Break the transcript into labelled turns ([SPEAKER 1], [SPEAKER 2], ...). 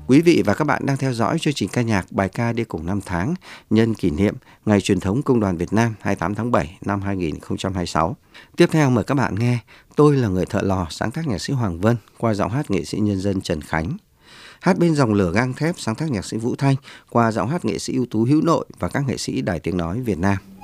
[SPEAKER 1] Quý vị và các bạn đang theo dõi chương trình ca nhạc bài ca đi cùng năm tháng nhân kỷ niệm Ngày truyền thống Công đoàn Việt Nam 28 tháng 7 năm 2026. Tiếp theo mời các bạn nghe Tôi là người thợ lò sáng tác nhạc sĩ Hoàng Vân qua giọng hát nghệ sĩ nhân dân Trần Khánh. Hát bên dòng lửa gang thép sáng tác nhạc sĩ Vũ Thanh qua giọng hát nghệ sĩ ưu tú Hữu Nội và các nghệ sĩ Đài Tiếng Nói Việt Nam.